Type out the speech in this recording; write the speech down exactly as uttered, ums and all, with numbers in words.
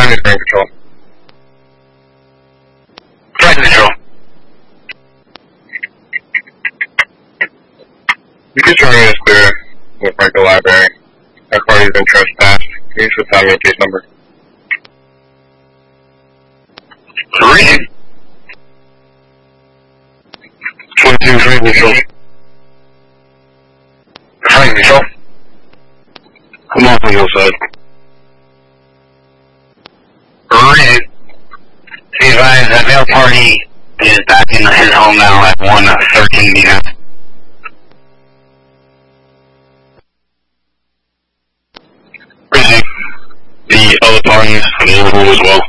Time is Grand Control. Grand Control. You can show me this clear with Franco Library. That party's been trespassed. Can you just tell me a case number? Three. twenty-two, Frank Control. Frank Control. Come on from your side. Read. Be advised that male party is back in his home now at one thirteen B N. Reading. The other parties are in the room as well.